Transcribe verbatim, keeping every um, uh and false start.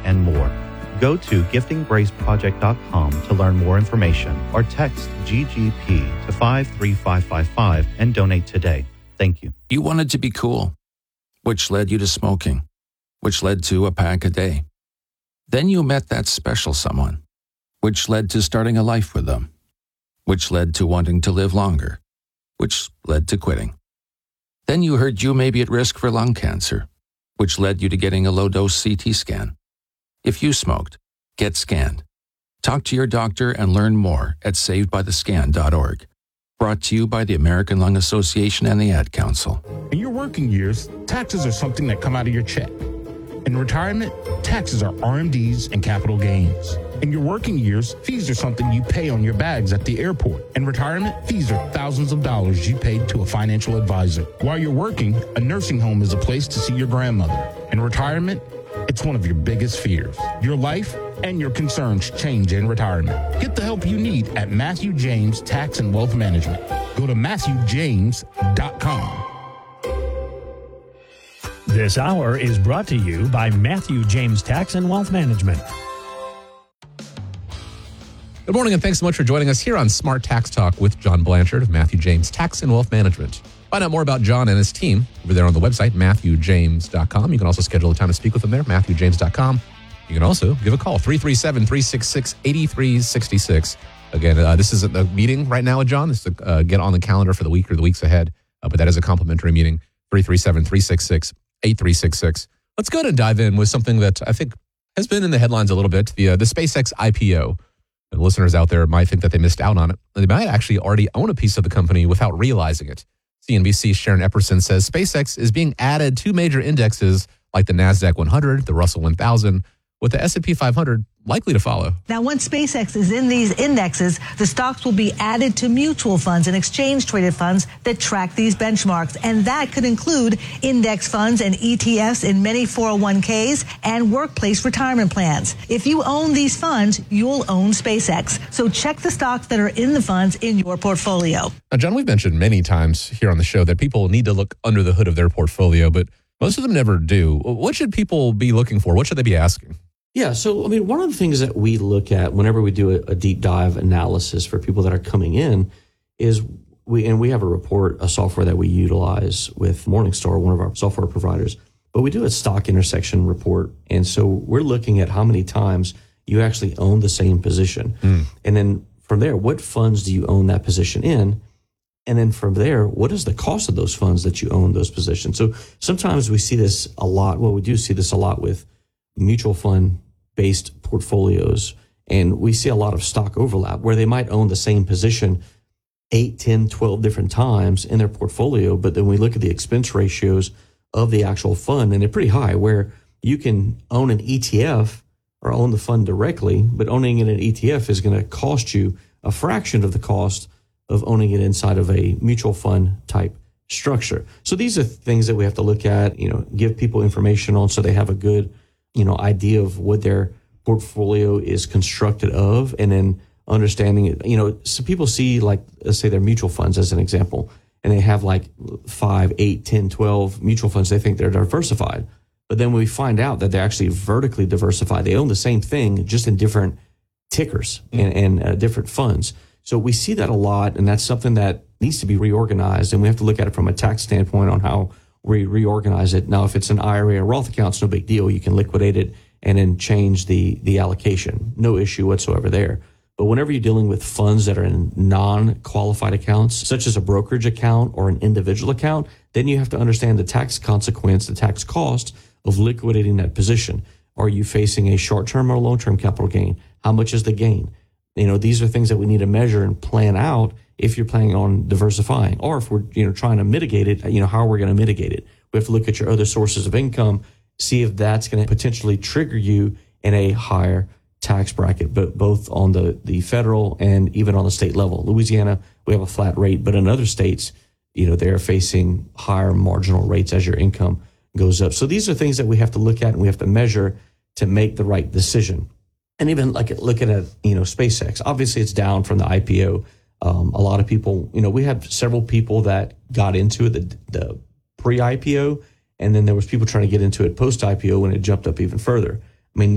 and more. Go to gifting grace project dot com to learn more information or text G G P to five three five five five and donate today. Thank you. You wanted to be cool, which led you to smoking, which led to a pack a day. Then you met that special someone, which led to starting a life with them, which led to wanting to live longer, which led to quitting. Then you heard you may be at risk for lung cancer, which led you to getting a low-dose C T scan. If you smoked, get scanned. Talk to your doctor and learn more at saved by the scan dot org. Brought to you by the American Lung Association and the Ad Council. In your working years, taxes are something that come out of your check. In retirement, taxes are R M Ds and capital gains. In your working years, fees are something you pay on your bags at the airport. In retirement, fees are thousands of dollars you paid to a financial advisor. While you're working, a nursing home is a place to see your grandmother. In retirement, it's one of your biggest fears. Your life and your concerns change in retirement. Get the help you need at Matthew James Tax and Wealth Management. Go to matthew james dot com. This hour is brought to you by Matthew James Tax and Wealth Management. Good morning, and thanks so much for joining us here on Smart Tax Talk with John Blanchard of Matthew James Tax and Wealth Management. Find out more about John and his team over there on the website, matthew james dot com. You can also schedule a time to speak with them there, matthew james dot com. You can also give a call, three three seven, three six six, eight three six six. Again, uh, this isn't a meeting right now with John. This is to uh, get on the calendar for the week or the weeks ahead, uh, but that is a complimentary meeting, three three seven, three six six, eight three six six. Let's go ahead and dive in with something that I think has been in the headlines a little bit, the, uh, the SpaceX I P O. And listeners out there might think that they missed out on it. They might actually already own a piece of the company without realizing it. C N B C's Sharon Epperson says SpaceX is being added to major indexes like the NASDAQ one hundred, the Russell one thousand, with the S and P five hundred likely to follow. Now, once SpaceX is in these indexes, the stocks will be added to mutual funds and exchange-traded funds that track these benchmarks. And that could include index funds and E T Fs in many four oh one k's and workplace retirement plans. If you own these funds, you'll own SpaceX. So check the stocks that are in the funds in your portfolio. Now, John, we've mentioned many times here on the show that people need to look under the hood of their portfolio, but most of them never do. What should people be looking for? What should they be asking? Yeah, so, I mean, one of the things that we look at whenever we do a, a deep dive analysis for people that are coming in is we, and we have a report, a software that we utilize with Morningstar, one of our software providers, but we do a stock intersection report. And so we're looking at how many times you actually own the same position. Mm. And then from there, what funds do you own that position in? And then from there, what is the cost of those funds that you own those positions? So sometimes we see this a lot. Well, we do see this a lot with mutual fund based portfolios. And we see a lot of stock overlap where they might own the same position eight, ten, twelve different times in their portfolio. But then we look at the expense ratios of the actual fund and they're pretty high, where you can own an E T F or own the fund directly, but owning it in an E T F is going to cost you a fraction of the cost of owning it inside of a mutual fund type structure. So these are things that we have to look at, you know, give people information on so they have a good, you know, idea of what their portfolio is constructed of, and then understanding it. You know, so people see, like, let's say their mutual funds as an example, and they have like five, eight, ten, twelve mutual funds. They think they're diversified. But then we find out that they're actually vertically diversified. They own the same thing, just in different tickers mm-hmm. and, and uh, different funds. So we see that a lot, and that's something that needs to be reorganized, and we have to look at it from a tax standpoint on how we reorganize it. Now, if it's an I R A or Roth account, it's no big deal. You can liquidate it and then change the the allocation. No issue whatsoever there. But whenever you're dealing with funds that are in non-qualified accounts, such as a brokerage account or an individual account, then you have to understand the tax consequence, the tax cost of liquidating that position. Are you facing a short-term or long-term capital gain? How much is the gain? You know, these are things that we need to measure and plan out if you're planning on diversifying, or if we're, you know, trying to mitigate it, you know, how are we going to mitigate it? We have to look at your other sources of income, see if that's going to potentially trigger you in a higher tax bracket, but both on the, the federal and even on the state level. Louisiana, we have a flat rate, but in other states, you know, they're facing higher marginal rates as your income goes up. So these are things that we have to look at and we have to measure to make the right decision. And even like looking at, you know, SpaceX, obviously it's down from the I P O. Um, a lot of people, you know, we had several people that got into it, the, the pre-I P O, and then there was people trying to get into it post-I P O when it jumped up even further.